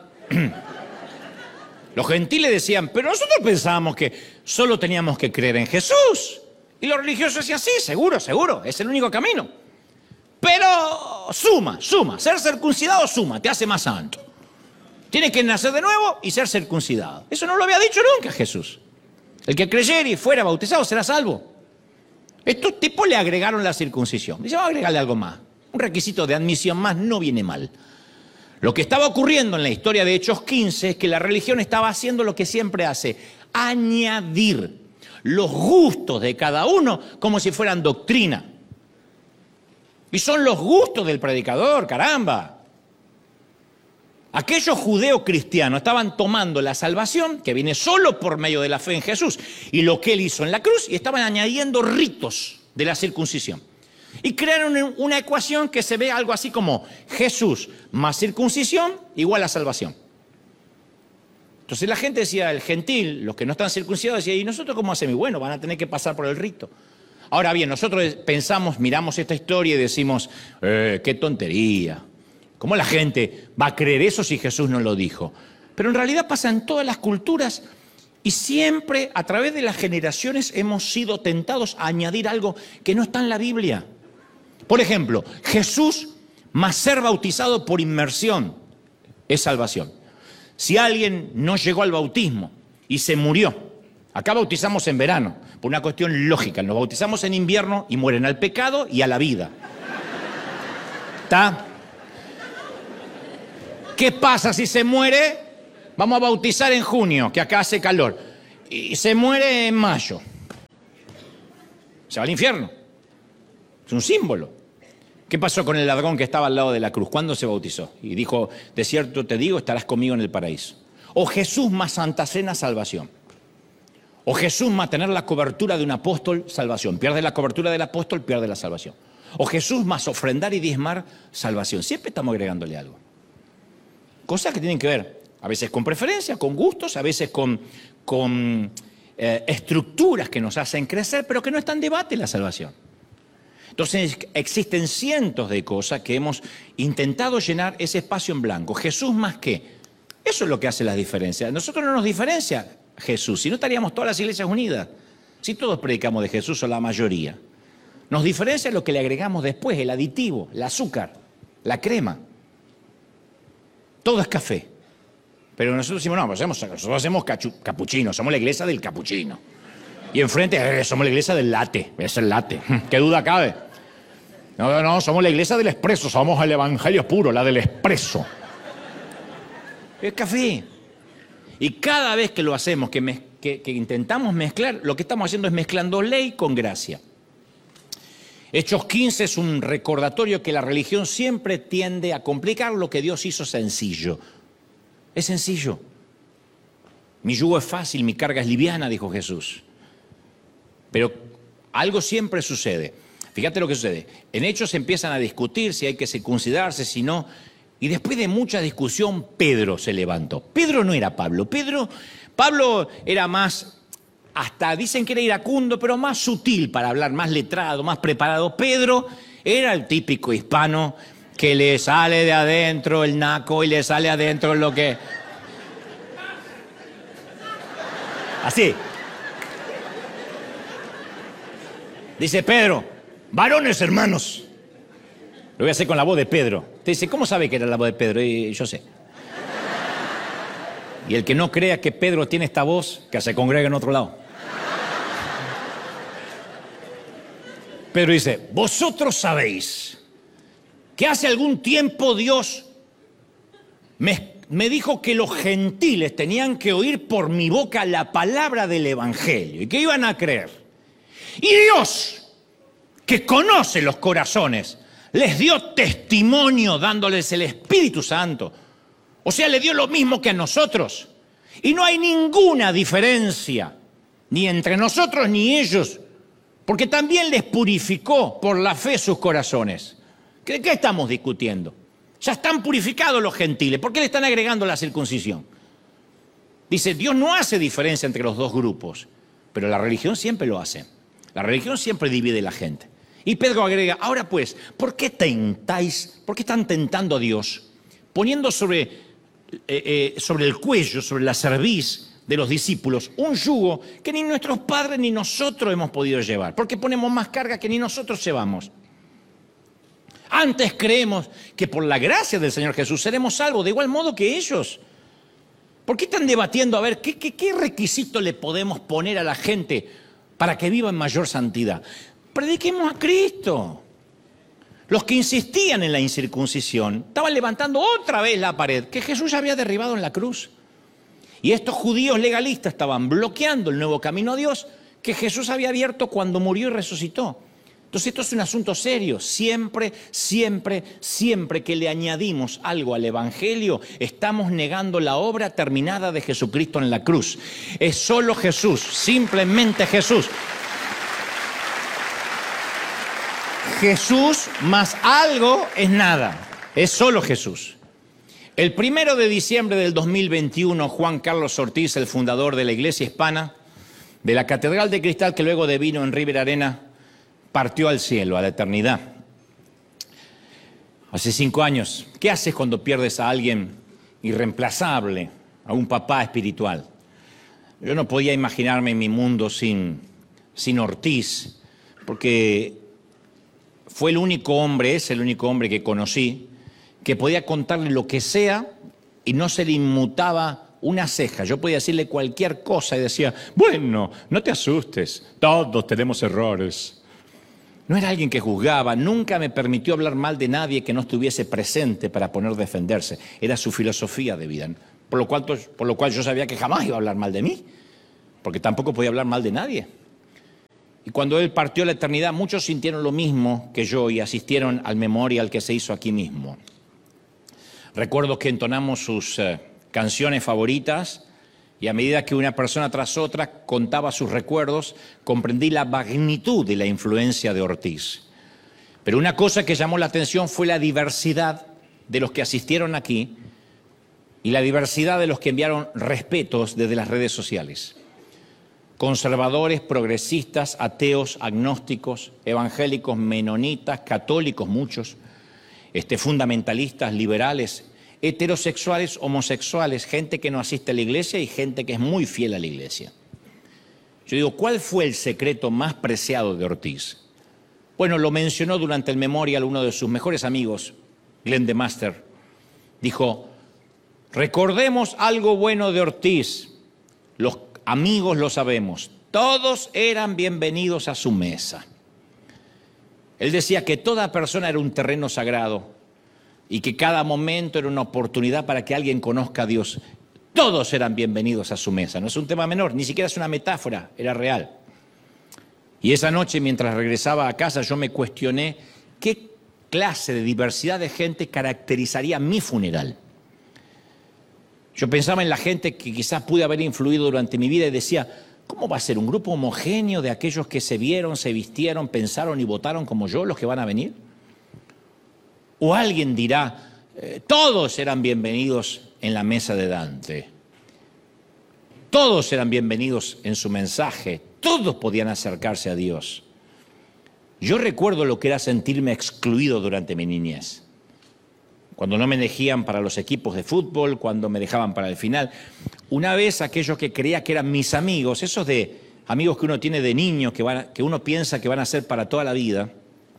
Los gentiles decían, pero nosotros pensábamos que solo teníamos que creer en Jesús. Y los religiosos decían, sí, seguro, es el único camino. Pero suma, ser circuncidado suma, te hace más santo. Tienes que nacer de nuevo y ser circuncidado. Eso no lo había dicho nunca Jesús. El que creyere y fuera bautizado será salvo. Estos tipos le agregaron la circuncisión. Dice, vamos a agregarle algo más. Un requisito de admisión más no viene mal. Lo que estaba ocurriendo en la historia de Hechos 15 es que la religión estaba haciendo lo que siempre hace, añadir los gustos de cada uno como si fueran doctrina. Y son los gustos del predicador, caramba. Aquellos judeocristianos estaban tomando la salvación, que viene solo por medio de la fe en Jesús, y lo que él hizo en la cruz, y estaban añadiendo ritos de la circuncisión. Y crearon una ecuación que se ve algo así como Jesús más circuncisión igual a salvación. Entonces la gente decía, el gentil, los que no están circuncidados, decía, ¿y nosotros cómo hacemos? Bueno, van a tener que pasar por el rito. Ahora bien, nosotros pensamos, miramos esta historia y decimos, qué tontería. ¿Cómo la gente va a creer eso si Jesús no lo dijo? Pero en realidad pasa en todas las culturas y siempre a través de las generaciones hemos sido tentados a añadir algo que no está en la Biblia. Por ejemplo, Jesús más ser bautizado por inmersión es salvación. Si alguien no llegó al bautismo y se murió Acá bautizamos en verano, por una cuestión lógica. Nos bautizamos en invierno y mueren al pecado y a la vida. ¿Está? ¿Qué pasa si se muere? Vamos a bautizar en junio, que acá hace calor. Y se muere en mayo. Se va al infierno. Es un símbolo. ¿Qué pasó con el ladrón que estaba al lado de la cruz? ¿Cuándo se bautizó? Y dijo, de cierto te digo, estarás conmigo en el paraíso. O Jesús más Santa Cena, salvación. O Jesús más tener la cobertura de un apóstol, salvación. Pierde la cobertura del apóstol, pierde la salvación. O Jesús más ofrendar y diezmar, salvación. Siempre estamos agregándole algo. Cosas que tienen que ver, a veces con preferencia, con gustos, a veces con estructuras que nos hacen crecer, pero que no está en debate la salvación. Entonces existen cientos de cosas que hemos intentado llenar ese espacio en blanco. Jesús más qué. Eso es lo que hace las diferencias. Nosotros no nos diferencia Jesús, si no estaríamos todas las iglesias unidas. Si todos predicamos de Jesús o la mayoría. Nos diferencia lo que le agregamos después, el aditivo, el azúcar, la crema. Todo es café. Pero nosotros decimos, no, nosotros hacemos capuchino, somos la iglesia del capuchino. Y enfrente, somos la iglesia del latte, es el latte. ¿Qué duda cabe? No, somos la iglesia del expreso, somos el evangelio puro, la del expreso. Es café. Y cada vez que lo hacemos, que intentamos mezclar, lo que estamos haciendo es mezclando ley con gracia. Hechos 15 es un recordatorio que la religión siempre tiende a complicar lo que Dios hizo sencillo. Es sencillo. Mi yugo es fácil, mi carga es liviana, dijo Jesús. Pero algo siempre sucede. Fíjate lo que sucede. En Hechos empiezan a discutir si hay que circuncidarse, si no. Y después de mucha discusión, Pedro se levantó. Pedro no era Pablo. Pablo era más, hasta dicen que era iracundo, pero más sutil para hablar, más letrado, más preparado. Pedro era el típico hispano que le sale de adentro el naco y le sale adentro lo que... Así. Dice Pedro, varones hermanos. Lo voy a hacer con la voz de Pedro. Te dice, ¿cómo sabe que era la voz de Pedro? Y yo sé. Y el que no crea que Pedro tiene esta voz, que se congrega en otro lado. Pedro dice, vosotros sabéis que hace algún tiempo Dios me dijo que los gentiles tenían que oír por mi boca la palabra del evangelio y que iban a creer. Y Dios, que conoce los corazones, les dio testimonio dándoles el Espíritu Santo. O sea, le dio lo mismo que a nosotros. Y no hay ninguna diferencia, ni entre nosotros ni ellos, porque también les purificó por la fe sus corazones. ¿De qué estamos discutiendo? Ya están purificados los gentiles. ¿Por qué le están agregando la circuncisión? Dice, Dios no hace diferencia entre los dos grupos, pero la religión siempre lo hace. La religión siempre divide a la gente. Y Pedro agrega, ahora pues, ¿por qué están tentando a Dios? Poniendo sobre el cuello, sobre la cerviz de los discípulos, un yugo que ni nuestros padres ni nosotros hemos podido llevar. Porque ponemos más carga que ni nosotros llevamos. Antes creemos que por la gracia del Señor Jesús seremos salvos, de igual modo que ellos. ¿Por qué están debatiendo a ver qué requisito le podemos poner a la gente para que viva en mayor santidad? Prediquemos a Cristo. Los que insistían en la incircuncisión estaban levantando otra vez la pared que Jesús ya había derribado en la cruz. Y estos judíos legalistas estaban bloqueando el nuevo camino a Dios que Jesús había abierto cuando murió y resucitó. Entonces esto es un asunto serio. Siempre que le añadimos algo al Evangelio, estamos negando la obra terminada de Jesucristo en la cruz. Es solo Jesús, simplemente Jesús. Jesús más algo es nada, es solo Jesús. El 1 de diciembre del 2021, Juan Carlos Ortiz, el fundador de la Iglesia Hispana, de la Catedral de Cristal que luego devino en River Arena, partió al cielo, a la eternidad. Hace 5 años, ¿qué haces cuando pierdes a alguien irreemplazable, a un papá espiritual? Yo no podía imaginarme mi mundo sin Ortiz, porque fue el único hombre, es el único hombre que conocí, que podía contarle lo que sea y no se le inmutaba una ceja. Yo podía decirle cualquier cosa y decía, bueno, no te asustes, todos tenemos errores. No era alguien que juzgaba, nunca me permitió hablar mal de nadie que no estuviese presente para poder defenderse. Era su filosofía de vida, por lo cual yo sabía que jamás iba a hablar mal de mí, porque tampoco podía hablar mal de nadie. Y cuando él partió a la eternidad, muchos sintieron lo mismo que yo y asistieron al memorial que se hizo aquí mismo. Recuerdo que entonamos sus canciones favoritas y a medida que una persona tras otra contaba sus recuerdos, comprendí la magnitud de la influencia de Ortiz. Pero una cosa que llamó la atención fue la diversidad de los que asistieron aquí y la diversidad de los que enviaron respetos desde las redes sociales. Conservadores, progresistas, ateos, agnósticos, evangélicos, menonitas, católicos muchos, fundamentalistas, liberales, heterosexuales, homosexuales, gente que no asiste a la iglesia y gente que es muy fiel a la iglesia. Yo digo, ¿cuál fue el secreto más preciado de Ortiz? Bueno, lo mencionó durante el memorial uno de sus mejores amigos, Glenn DeMaster. Dijo, recordemos algo bueno de Ortiz. Los amigos lo sabemos, todos eran bienvenidos a su mesa. Él decía que toda persona era un terreno sagrado y que cada momento era una oportunidad para que alguien conozca a Dios. Todos eran bienvenidos a su mesa, no es un tema menor, ni siquiera es una metáfora, era real. Y esa noche, mientras regresaba a casa, yo me cuestioné qué clase de diversidad de gente caracterizaría mi funeral. Yo pensaba en la gente que quizás pude haber influido durante mi vida y decía, ¿cómo va a ser un grupo homogéneo de aquellos que se vieron, se vistieron, pensaron y votaron como yo los que van a venir? O alguien dirá, todos eran bienvenidos en la mesa de Dante. Todos eran bienvenidos en su mensaje. Todos podían acercarse a Dios. Yo recuerdo lo que era sentirme excluido durante mi niñez. Cuando no me elegían para los equipos de fútbol, cuando me dejaban para el final. Una vez aquellos que creía que eran mis amigos, esos de amigos que uno tiene de niño, que uno piensa que van a ser para toda la vida,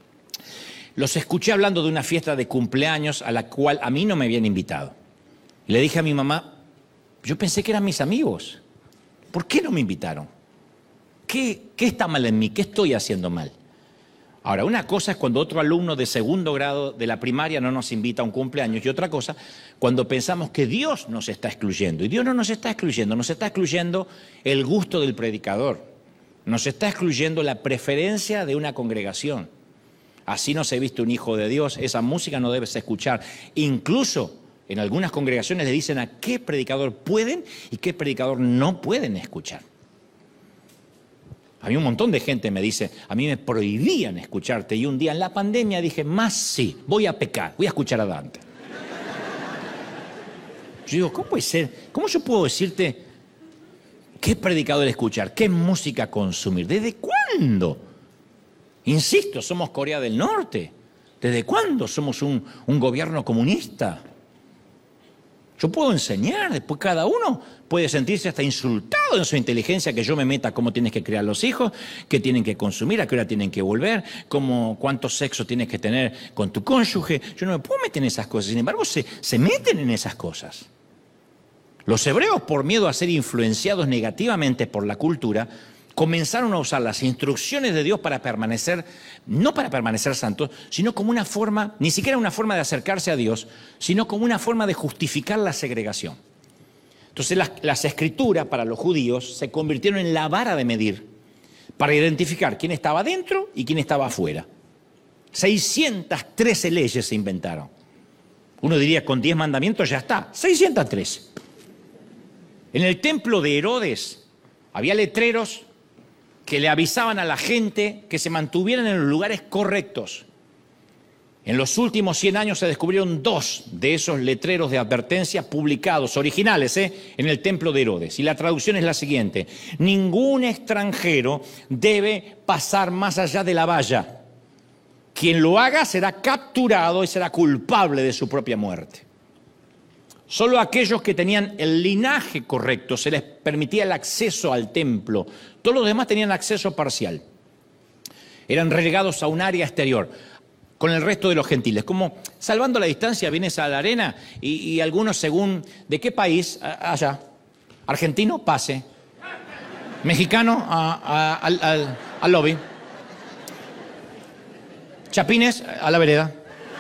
los escuché hablando de una fiesta de cumpleaños a la cual a mí no me habían invitado. Y le dije a mi mamá, yo pensé que eran mis amigos. ¿Por qué no me invitaron? ¿Qué está mal en mí? ¿Qué estoy haciendo mal? Ahora, una cosa es cuando otro alumno de segundo grado de la primaria no nos invita a un cumpleaños y otra cosa cuando pensamos que Dios nos está excluyendo. Y Dios no nos está excluyendo el gusto del predicador, nos está excluyendo la preferencia de una congregación. Así no se viste un hijo de Dios, esa música no debes escuchar. Incluso en algunas congregaciones le dicen a qué predicador pueden y qué predicador no pueden escuchar. A mí un montón de gente me dice, a mí me prohibían escucharte y un día en la pandemia dije, más sí, voy a pecar, voy a escuchar a Dante. Yo digo, ¿cómo puede ser? ¿Cómo yo puedo decirte qué predicador escuchar, qué música consumir? ¿Desde cuándo? Insisto, somos Corea del Norte. ¿Desde cuándo somos un gobierno comunista? Yo puedo enseñar, después cada uno puede sentirse hasta insultado en su inteligencia que yo me meta cómo tienes que criar los hijos, qué tienen que consumir, a qué hora tienen que volver, cuánto sexo tienes que tener con tu cónyuge. Yo no me puedo meter en esas cosas, sin embargo se meten en esas cosas. Los hebreos, por miedo a ser influenciados negativamente por la cultura, comenzaron a usar las instrucciones de Dios para permanecer, no para permanecer santos, sino como una forma, ni siquiera una forma de acercarse a Dios, sino como una forma de justificar la segregación. Entonces las escrituras para los judíos se convirtieron en la vara de medir para identificar quién estaba dentro y quién estaba afuera. 613 leyes se inventaron. Uno diría con 10 mandamientos ya está, 613. En el templo de Herodes había letreros que le avisaban a la gente que se mantuvieran en los lugares correctos. En los últimos 100 años se descubrieron 2 de esos letreros de advertencia publicados, originales, en el templo de Herodes. Y la traducción es la siguiente: ningún extranjero debe pasar más allá de la valla. Quien lo haga será capturado y será culpable de su propia muerte. Solo a aquellos que tenían el linaje correcto se les permitía el acceso al templo. Todos los demás tenían acceso parcial. Eran relegados a un área exterior con el resto de los gentiles. Como salvando la distancia, vienes a la arena y algunos según de qué país, allá. Argentino, pase. Mexicano, al lobby. Chapines, a la vereda.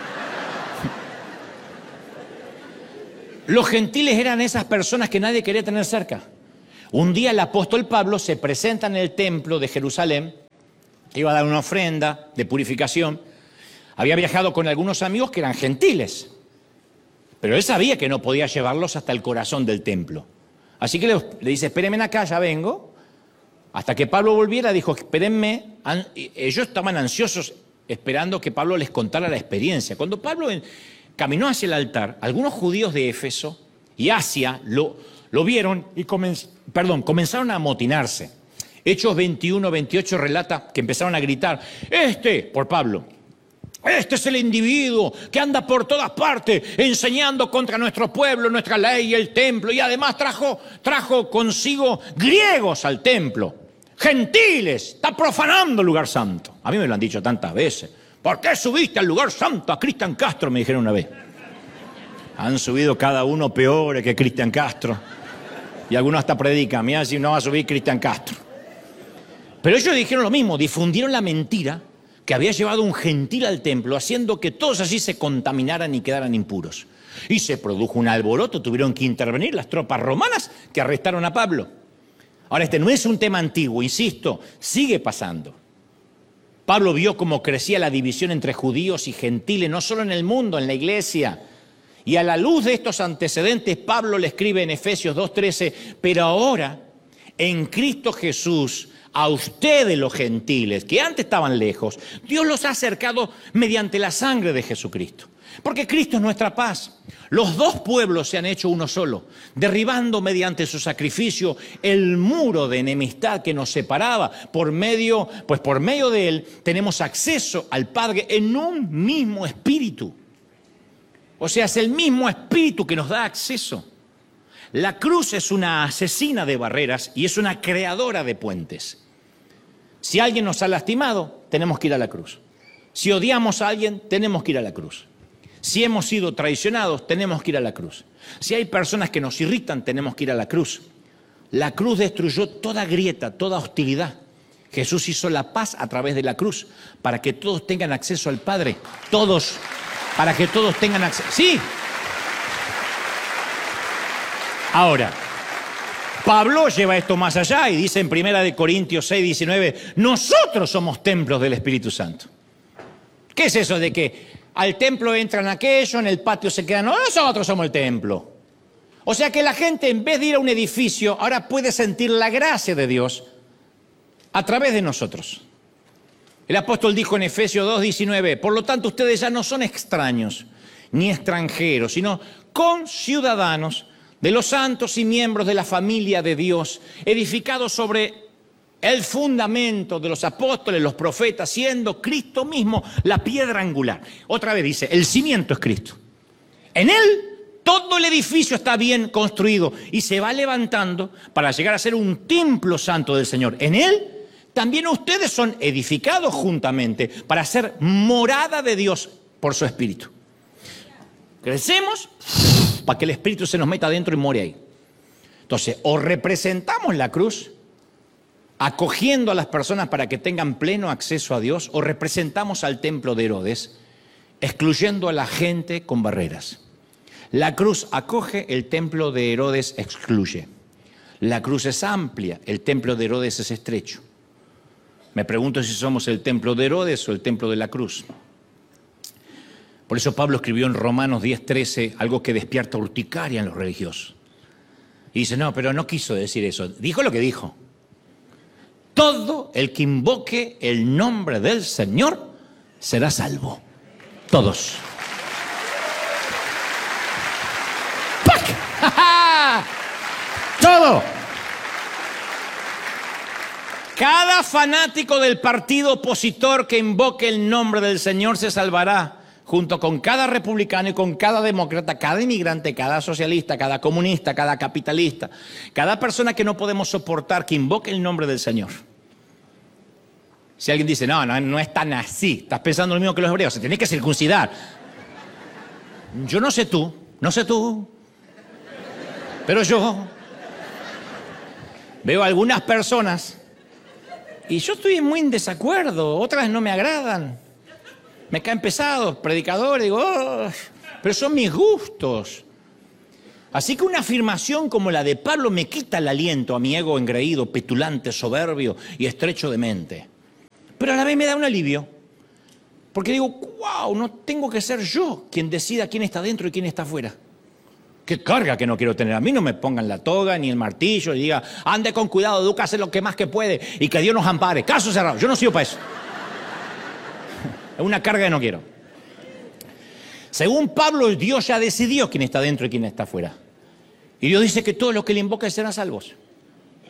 Los gentiles eran esas personas que nadie quería tener cerca. Un día el apóstol Pablo se presenta en el templo de Jerusalén, iba a dar una ofrenda de purificación. Había viajado con algunos amigos que eran gentiles, pero él sabía que no podía llevarlos hasta el corazón del templo. Así que le dice, espérenme acá, ya vengo. Hasta que Pablo volviera, dijo, espérenme. Ellos estaban ansiosos esperando que Pablo les contara la experiencia. Cuando Pablo caminó hacia el altar, algunos judíos de Éfeso y Asia lo vieron y comenzaron a amotinarse. Hechos 21, 28 relata que empezaron a gritar, por Pablo, este es el individuo que anda por todas partes enseñando contra nuestro pueblo, nuestra ley y el templo, y además trajo consigo griegos al templo, gentiles, está profanando el lugar santo. A mí me lo han dicho tantas veces. ¿Por qué subiste al lugar santo a Cristian Castro? Me dijeron una vez. Han subido cada uno peores que Cristian Castro. Y algunos hasta predican, mira si no va a subir Cristian Castro. Pero ellos dijeron lo mismo, difundieron la mentira que había llevado un gentil al templo, haciendo que todos allí se contaminaran y quedaran impuros. Y se produjo un alboroto, tuvieron que intervenir las tropas romanas que arrestaron a Pablo. Ahora, este no es un tema antiguo, insisto, sigue pasando. Pablo vio cómo crecía la división entre judíos y gentiles, no solo en el mundo, en la iglesia. Y a la luz de estos antecedentes, Pablo le escribe en Efesios 2:13, pero ahora, en Cristo Jesús, a ustedes los gentiles, que antes estaban lejos, Dios los ha acercado mediante la sangre de Jesucristo. Porque Cristo es nuestra paz. Los dos pueblos se han hecho uno solo, derribando mediante su sacrificio el muro de enemistad que nos separaba. Por medio de él tenemos acceso al Padre en un mismo espíritu. O sea, es el mismo espíritu que nos da acceso. La cruz es una asesina de barreras y es una creadora de puentes. Si alguien nos ha lastimado, tenemos que ir a la cruz. Si odiamos a alguien, tenemos que ir a la cruz. Si hemos sido traicionados, tenemos que ir a la cruz. Si hay personas que nos irritan, tenemos que ir a la cruz. La cruz destruyó toda grieta, toda hostilidad. Jesús hizo la paz a través de la cruz para que todos tengan acceso al Padre. Todos, para que todos tengan acceso. ¡Sí! Ahora, Pablo lleva esto más allá y dice en 1 Corintios 6, 19, nosotros somos templos del Espíritu Santo. ¿Qué es eso de que al templo entran aquellos, en el patio se quedan? No, nosotros somos el templo. O sea que la gente, en vez de ir a un edificio, ahora puede sentir la gracia de Dios a través de nosotros. El apóstol dijo en Efesios 2:19, por lo tanto ustedes ya no son extraños ni extranjeros, sino conciudadanos de los santos y miembros de la familia de Dios, edificados sobre el fundamento de los apóstoles, los profetas, siendo Cristo mismo la piedra angular. Otra vez dice, el cimiento es Cristo. En Él todo el edificio está bien construido y se va levantando para llegar a ser un templo santo del Señor. En Él también ustedes son edificados juntamente para ser morada de Dios por su Espíritu. Crecemos para que el Espíritu se nos meta adentro y more ahí. Entonces, o representamos la cruz acogiendo a las personas para que tengan pleno acceso a Dios, o representamos al templo de Herodes, excluyendo a la gente con barreras. La cruz acoge, el templo de Herodes excluye. La cruz es amplia, el templo de Herodes es estrecho. Me pregunto si somos el templo de Herodes o el templo de la cruz. Por eso Pablo escribió en Romanos 10:13 algo que despierta urticaria en los religiosos. Y dice, no, pero no quiso decir eso. Dijo lo que dijo. Todo el que invoque el nombre del Señor será salvo. Todos. Todo. Cada fanático del partido opositor que invoque el nombre del Señor se salvará, junto con cada republicano y con cada demócrata, cada inmigrante, cada socialista, cada comunista, cada capitalista, cada persona que no podemos soportar que invoque el nombre del Señor. Si alguien dice, no es tan así, estás pensando lo mismo que los hebreos, se tiene que circuncidar. Yo no sé tú, pero yo Veo algunas personas y yo estoy muy en desacuerdo, otras no me agradan. Me caen pesados, predicadores, digo, oh, pero son mis gustos. Así que una afirmación como la de Pablo me quita el aliento a mi ego engreído, petulante, soberbio y estrecho de mente. Pero a la vez me da un alivio. Porque digo, wow, no tengo que ser yo quien decida quién está dentro y quién está afuera. Qué carga que no quiero tener. A mí no me pongan la toga ni el martillo y diga, ande con cuidado, Duca, hace lo que más que puede y que Dios nos ampare. Caso cerrado, yo no sirvo para eso. Es una carga que no quiero. Según Pablo, Dios ya decidió quién está dentro y quién está afuera. Y Dios dice que todos los que le invocan serán salvos.